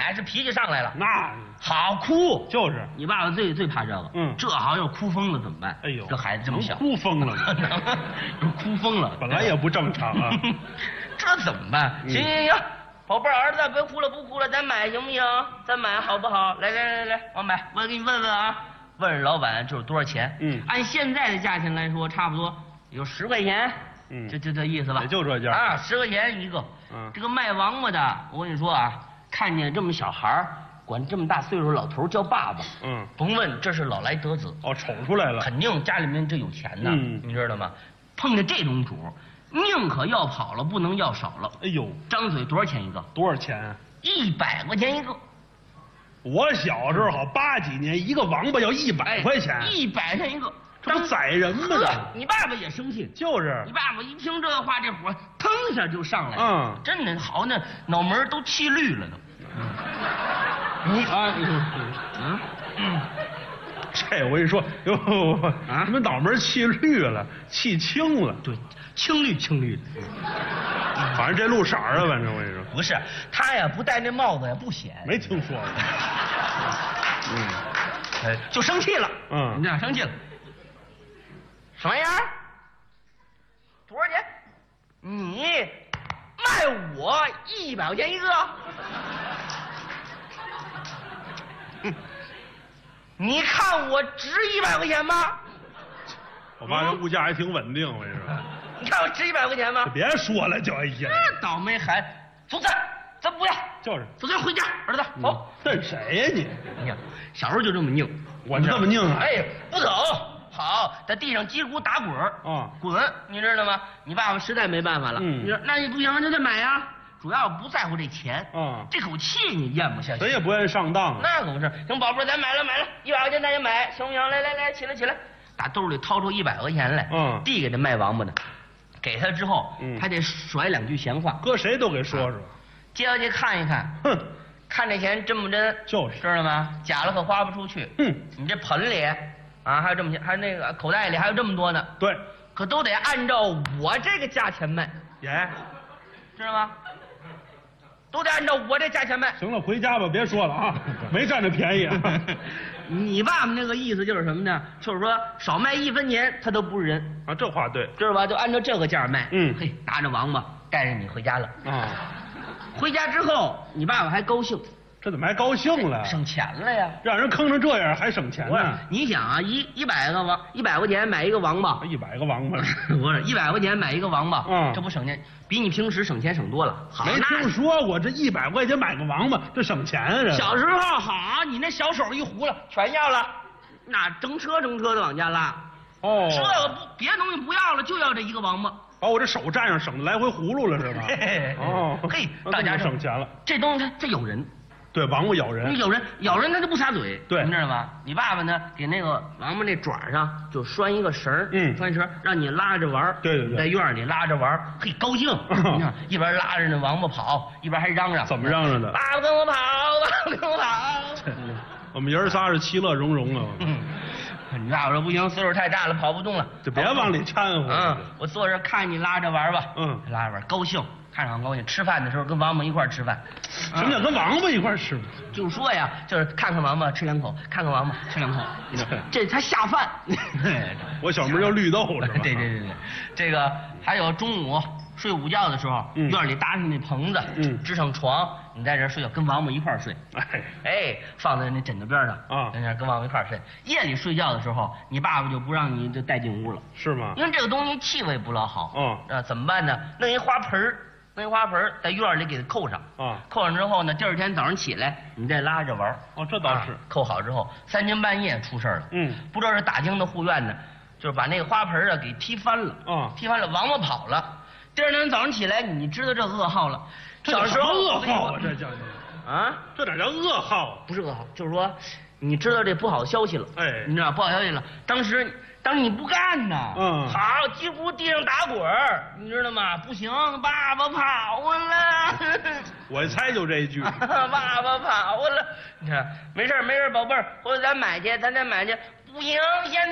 买是脾气上来了， 那好哭。 就是你爸爸最怕这个，这好要哭疯了怎么办？ 哎呦， 这孩子这么小， 哭疯了吗？ 哭疯了， 本来也不正常啊。 这怎么办？行，宝贝儿子，别哭了，不哭了，咱买行不行？咱买好不好？来，我买，我给你问问啊，问老板就是多少钱？按现在的价钱来说，差不多有10块钱。就这意思吧， 也就这价啊，10块钱一个。这个卖王八的，我跟你说啊，看见这么小孩儿，管这么大岁数老头叫爸爸，甭问这是老来得子。 瞅出来了， 肯定家里面这有钱呢，你知道吗？碰见这种主，宁可要跑了，不能要少了。 哎呦， 张嘴多少钱一个？ 多少钱 ？100块钱一个。 我小时候好80几年，一个王八要100块钱 ，100块钱一个。 这不宰人吗？这你爸爸也生气， 就是你爸爸一听这话，这火腾一下就上来了，真的好，那脑门都气绿了都。 这我跟你说，哟你们脑门气绿了，气青了， 对，青绿的。 反正这路色儿啊，反正我跟你说， 不是他呀，不戴那帽子呀不显。 没听说过。 就生气了。你这样生气了。什么玩意儿？多少钱？你卖我100块钱一个？你看我值100块钱吗？ 我爸这物价还挺稳定，我跟你说。 你看我值100块钱吗？ 别说了，就哎呀， 这倒霉孩子，走咱不要， 就是走，咱回家，儿子，走。 瞪谁呀你？ 你看，小时候就这么拧， 我就这么拧啊？ 哎，不走。好，在地上叽咕打滚滚，你知道吗？你爸爸实在没办法了，你说那你不行，就得买呀。主要不在乎这钱，这口气你咽不下去。 谁也不愿意上当。 那可不是，行，宝贝儿，咱买了，100块钱咱就买，行不行？来，起来，打兜里掏出100块钱来，递给这卖王八的，给他之后，还得甩2句闲话， 搁谁都给说说， 接下去看一看，看这钱真不真， 就是知道吗？假了可花不出去，你这盆里。还有这么些，还有那个口袋里还有这么多呢。 对， 可都得按照我这个价钱卖，知道吗？都得按照我这价钱卖。 行了，回家吧，别说了啊，没占着便宜啊。 你爸爸那个意思就是什么呢？就是说少卖1分钱他都不是人啊，这话对， 知道吧？就按照这个价卖。嘿，拿着王八带着你回家了啊。回家之后，你爸爸还高兴。 这怎么还高兴了？ 省钱了呀！ 让人坑成这样还省钱呢？ 你想啊，100块钱买一个王八 ，100个王八， 不是100块钱买一个王八，这不省钱，比你平时省钱省多了。 没听说过这100块钱买个王八，这省钱啊！ 小时候好，你那小手一糊了，全要了，那整车的往家拉。这个别的东西不要了，就要这一个王八。 把我这手占上，省得来回葫芦了是吧？ 嘿，大家省钱了。 这东西它有人。 对，王八咬人， 咬人他就不撒嘴， 对， 你知道吗？你爸爸呢，给那个王八那爪上就拴一个绳拴绳让你拉着玩对， 在院里拉着玩嘿，高兴，你看一边拉着那王八跑，一边还嚷嚷， 怎么嚷嚷的？ 爸爸跟我跑，爸爸跟我跑。 我们爷儿仨是其乐融融啊。 你爸爸说不行，岁数太大了，跑不动了， 就别往里掺和。 我坐这看你拉着玩吧，拉着玩高兴。看着很高兴，吃饭的时候跟王八一块吃饭。 什么叫跟王八一块吃？ 就说呀，就是看看王八吃2口，看看王八吃2口，这才下饭。 我小名叫绿豆是吧？ 对，这个还有中午睡午觉的时候，院里搭上那棚子，支上床，你在这睡觉，跟王八一块睡。放在那枕头边上啊，在那跟王八一块睡。夜里睡觉的时候，你爸爸就不让你就带进屋了， 是吗？ 因为这个东西气味不老好。怎么办呢？弄一花盆在院里给它扣上扣上之后呢，第二天早上起来你再拉着玩。 这倒是。 扣好之后，3更半夜出事了。不知道是打更的护院呢，就是把那个花盆给踢翻了。踢翻了，王八跑了。第二天早上起来，你知道这噩耗了。小时候噩耗啊，这叫这哪叫噩耗？ 不是噩耗，就是说你知道这不好消息了。你知道不好消息了。当时你不干呢，好，几乎地上打滚你知道吗？不行，爸爸跑了。 我一猜就这一句。 爸爸跑了，你看，没事，宝贝儿，回头咱再买去。不行，现在。